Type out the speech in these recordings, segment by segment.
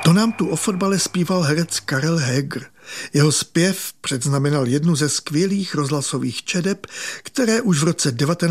To nám tu o fotbale zpíval herec Karel Heger. Jeho zpěv předznamenal jednu ze skvělých rozhlasových čedeb, které už v roce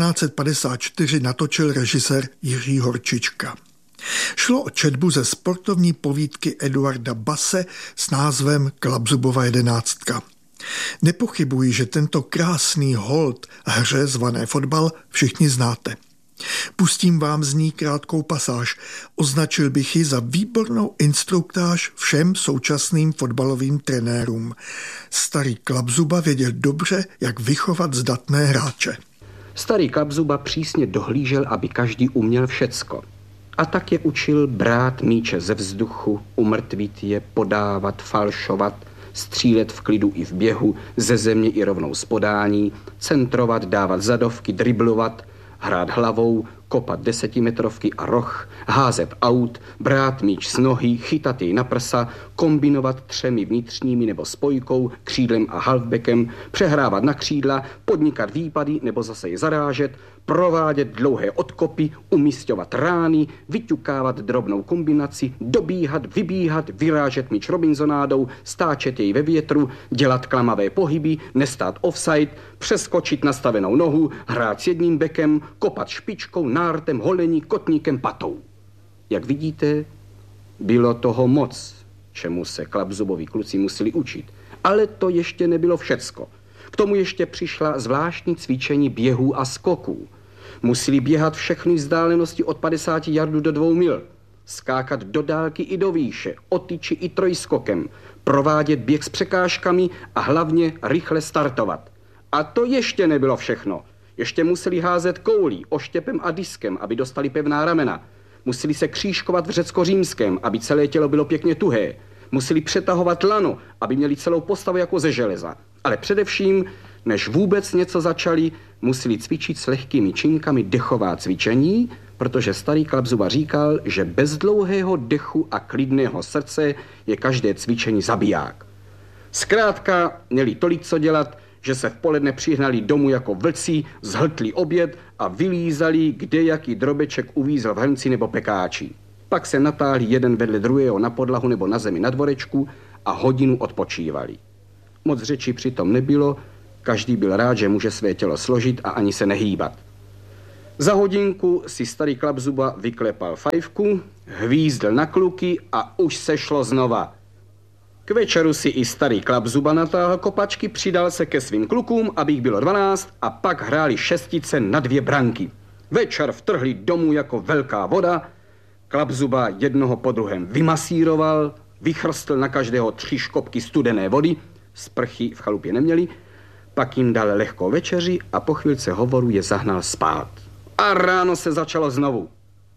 1954 natočil režisér Jiří Horčička. Šlo o četbu ze sportovní povídky Eduarda Basse s názvem Klapzubova 11. Nepochybuji, že tento krásný hold hře zvané fotbal všichni znáte. Pustím vám z ní krátkou pasáž. Označil bych ji za výbornou instruktáž všem současným fotbalovým trenérům. Starý Klapzuba věděl dobře, jak vychovat zdatné hráče. Starý Klapzuba přísně dohlížel, aby každý uměl všecko. A tak je učil brát míče ze vzduchu, umrtvit je, podávat, falšovat, střílet v klidu i v běhu, ze země i rovnou z podání, centrovat, dávat zadovky, driblovat, hrát hlavou, kopat 10metrovky a roh, házet aut, brát míč z nohy, chytat jej na prsa, kombinovat 3 vnitřními nebo spojkou, křídlem a halfbackem, přehrávat na křídla, podnikat výpady nebo zase je zarážet, provádět dlouhé odkopy, umísťovat rány, vyťukávat drobnou kombinaci, dobíhat, vybíhat, vyrážet míč Robinsonádou, stáčet jej ve větru, dělat klamavé pohyby, nestát offside, přeskočit nastavenou nohu, hrát s jedním bekem, kopat špičkou, nártem, holení, kotníkem, patou. Jak vidíte, bylo toho moc, čemu se Klapzubovi kluci museli učit. Ale to ještě nebylo všecko. K tomu ještě přišla zvláštní cvičení běhů a skoků. Museli běhat všechny vzdálenosti od 50 yardů do 2 mil, skákat do dálky i do výše, o tyči i trojskokem, provádět běh s překážkami a hlavně rychle startovat. A to ještě nebylo všechno. Ještě museli házet koulí, oštěpem a diskem, aby dostali pevná ramena. Museli se křížkovat v řecko-římském, aby celé tělo bylo pěkně tuhé. Museli přetahovat lano, aby měli celou postavu jako ze železa. Ale především, než vůbec něco začali, museli cvičit s lehkými činkami dechová cvičení, protože starý Klapzuba říkal, že bez dlouhého dechu a klidného srdce je každé cvičení zabiják. Zkrátka měli tolik co dělat, že se v poledne přihnali domů jako vlci, zhltli oběd a vylízali, kde jaký drobeček uvízl v hrnci nebo pekáči. Pak se natáhli jeden vedle druhého na podlahu nebo na zemi na dvorečku a hodinu odpočívali. Moc řeči přitom nebylo, každý byl rád, že může své tělo složit a ani se nehýbat. Za hodinku si starý Klapzuba vyklepal fajfku, hvízdl na kluky a už se šlo znova. K večeru si i starý Klapzuba natáhl kopačky, přidal se ke svým klukům, aby jich bylo 12 a pak hráli šestice na 2 branky. Večer vtrhli domů jako velká voda, Klapzuba jednoho po druhém vymasíroval, vychrstl na každého 3 škopky studené vody, sprchy v chalupě neměli, pak jim dal lehkou večeři a po chvilce hovoru je zahnal spát. A ráno se začalo znovu.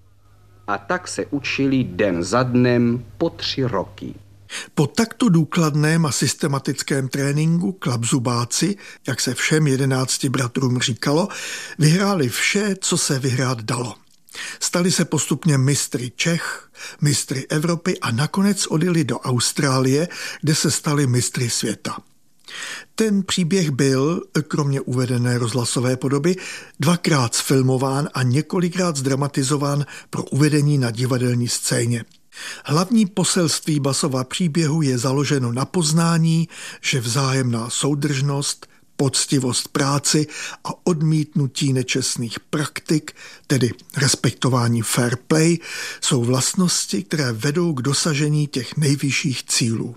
A tak se učili den za dnem po 3 roky. Po takto důkladném a systematickém tréninku Klapzubáci, jak se všem 11 bratrům říkalo, vyhráli vše, co se vyhrát dalo. Stali se postupně mistry Čech, mistry Evropy a nakonec odjeli do Austrálie, kde se stali mistry světa. Ten příběh byl, kromě uvedené rozhlasové podoby, 2krát zfilmován a několikrát zdramatizován pro uvedení na divadelní scéně. Hlavní poselství Bassova příběhu je založeno na poznání, že vzájemná soudržnost, poctivost práci a odmítnutí nečestných praktik, tedy respektování fair play, jsou vlastnosti, které vedou k dosažení těch nejvyšších cílů.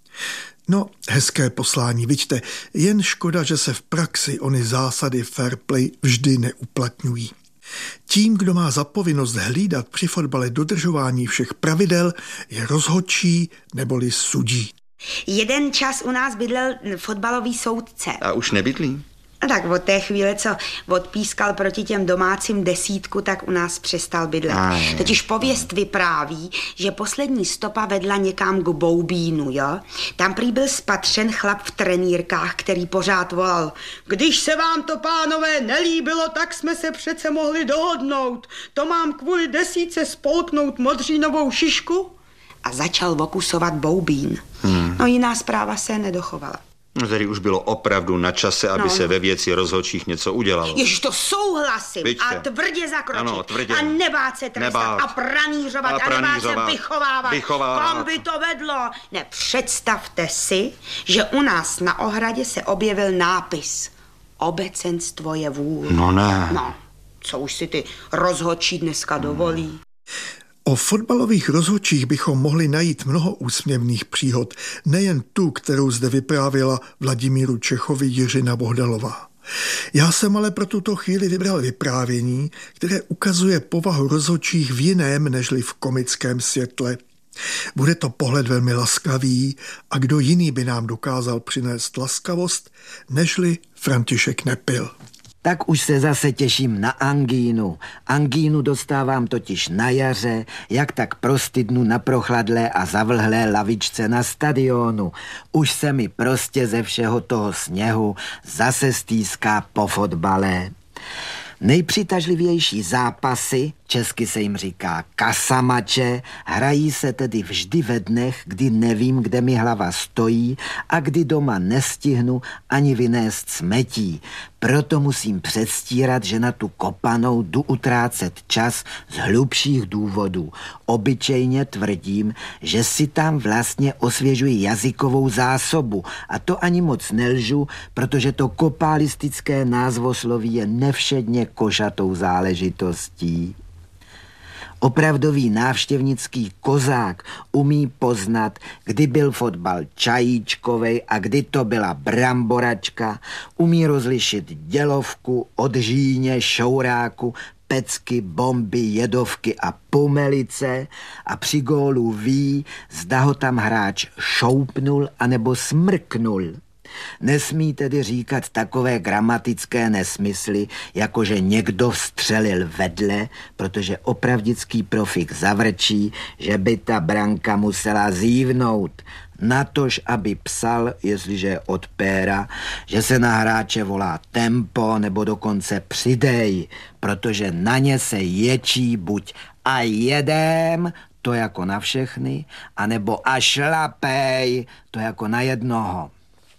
No, hezké poslání, vidíte, jen škoda, že se v praxi ony zásady fair play vždy neuplatňují. Tím, kdo má za povinnost hlídat při fotbale dodržování všech pravidel, je rozhodčí neboli sudí. Jeden čas u nás bydlel fotbalový soudce. A už nebydlí? Tak od té chvíle, co odpískal proti těm domácím 10, tak u nás přestal bydlet. Totiž pověst vypráví, že poslední stopa vedla někam k Boubínu, jo? Tam prý byl spatřen chlap v trenýrkách, který pořád volal: když se vám to, pánové, nelíbilo, tak jsme se přece mohli dohodnout. To mám kvůli 10 spolknout modřínovou šišku. A začal okusovat Boubín. No jiná zpráva se nedochovala. Tedy už bylo opravdu na čase, aby se ve věci rozhodčích něco udělalo. Ježiš, to souhlasím. Vidíte. A tvrdě zakročit. Ano, tvrdě. A nebát se trestat. A pranířovat. A nebát se vychovávat. Kam by to vedlo? Ne, představte si, že u nás na ohradě se objevil nápis. Obecenstvo je vůl. No ne. No, co už si ty rozhodčí dneska dovolí. O fotbalových rozhodčích bychom mohli najít mnoho úsměvných příhod, nejen tu, kterou zde vyprávěla Vladimíru Čechovi Jiřina Bohdalová. Já jsem ale pro tuto chvíli vybral vyprávění, které ukazuje povahu rozhodčích v jiném nežli v komickém světle. Bude to pohled velmi laskavý a kdo jiný by nám dokázal přinést laskavost, nežli František Nepil. Tak už se zase těším na angínu. Angínu dostávám totiž na jaře, jak tak prostydnu na prochladlé a zavlhlé lavičce na stadionu. Už se mi prostě ze všeho toho sněhu zase stýská po fotbale. Nejpřitažlivější zápasy, česky se jim říká kasamače, hrají se tedy vždy ve dnech, kdy nevím, kde mi hlava stojí a kdy doma nestihnu ani vynést smetí. Proto musím předstírat, že na tu kopanou jdu utrácet čas z hlubších důvodů. Obyčejně tvrdím, že si tam vlastně osvěžuji jazykovou zásobu a to ani moc nelžu, protože to kopálistické názvosloví je nevšedně košatou záležitostí. Opravdový návštěvnický kozák umí poznat, kdy byl fotbal čajíčkovej a kdy to byla bramboračka, umí rozlišit dělovku od žíně, šouráku, pecky, bomby, jedovky a pomelice a při gólu ví, zda ho tam hráč šoupnul anebo smrknul. Nesmí tedy říkat takové gramatické nesmysly, jako že někdo vstřelil vedle, protože opravdický profik zavrčí, že by ta branka musela zívnout. Natož, aby psal, jestliže je od péra, že se na hráče volá tempo nebo dokonce přidej, protože na ně se ječí buď a jedem, to jako na všechny, anebo a šlapej, to jako na jednoho.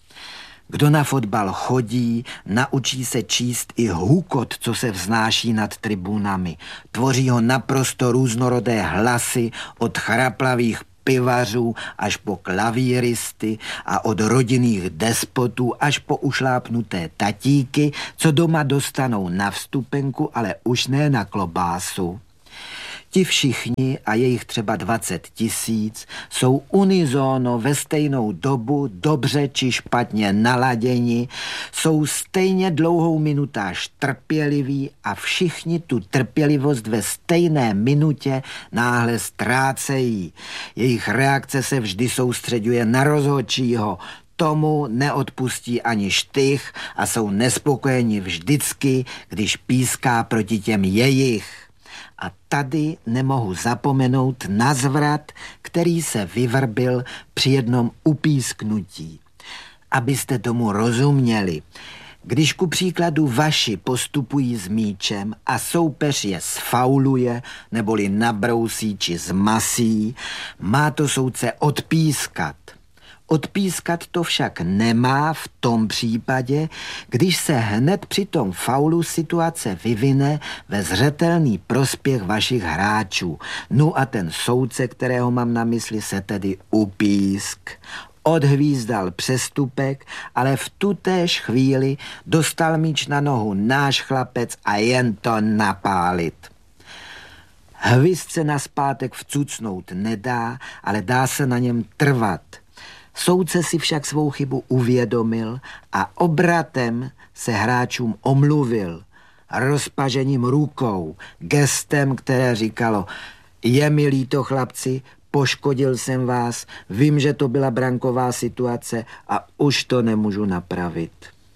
Kdo na fotbal chodí, naučí se číst i hukot, co se vznáší nad tribunami. Tvoří ho naprosto různorodé hlasy od chraplavých pivařů až po klavíristy a od rodinných despotů až po ušlápnuté tatíky, co doma dostanou na vstupenku, ale už ne na klobásu. Ti všichni, a je jich třeba 20 000, jsou unisono ve stejnou dobu dobře či špatně naladěni, jsou stejně dlouhou minutáž trpěliví a všichni tu trpělivost ve stejné minutě náhle ztrácejí. Jejich reakce se vždy soustředuje na rozhodčího, tomu neodpustí ani štych a jsou nespokojeni vždycky, když píská proti těm jejich. A tady nemohu zapomenout na zvrat, který se vyvrbil při jednom upísknutí. Abyste tomu rozuměli, když ku příkladu vaši postupují s míčem a soupeř je sfauluje, neboli nabrousí či zmasí, má to soudce odpískat. Odpískat to však nemá v tom případě, když se hned při tom faulu situace vyvine ve zřetelný prospěch vašich hráčů. No a ten soudce, kterého mám na mysli, se tedy upísk. Odhvízdal přestupek, ale v tutéž chvíli dostal míč na nohu náš chlapec a jen to napálit. Hvizd se nazpátek vcucnout nedá, ale dá se na něm trvat. Soudce si však svou chybu uvědomil a obratem se hráčům omluvil, rozpažením rukou, gestem, které říkalo: je mi líto, chlapci, poškodil jsem vás, vím, že to byla branková situace a už to nemůžu napravit.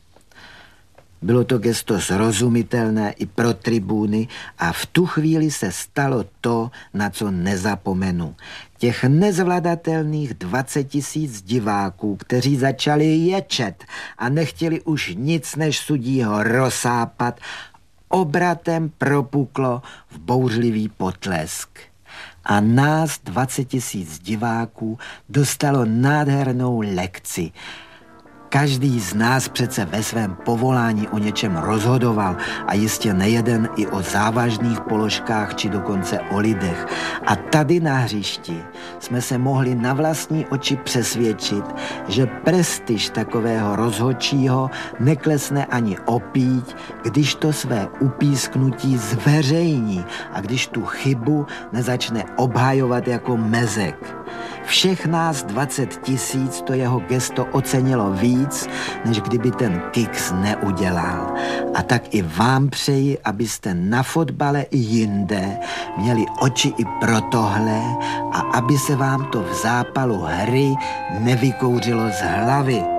Bylo to gesto srozumitelné i pro tribuny a v tu chvíli se stalo to, na co nezapomenu. Těch nezvladatelných 20 000 diváků, kteří začali ječet a nechtěli už nic než sudího rozsápat, obratem propuklo v bouřlivý potlesk. A nás 20 000 diváků dostalo nádhernou lekci. Každý z nás přece ve svém povolání o něčem rozhodoval a jistě nejeden i o závažných položkách či dokonce o lidech. A tady na hřišti jsme se mohli na vlastní oči přesvědčit, že prestiž takového rozhodčího neklesne ani o píď, když to své upísknutí zveřejní a když tu chybu nezačne obhajovat jako mezek. Všech nás 20 000 to jeho gesto ocenilo víc, než kdyby ten kiks neudělal. A tak i vám přeji, abyste na fotbale i jinde měli oči i pro tohle a aby se vám to v zápalu hry nevykouřilo z hlavy.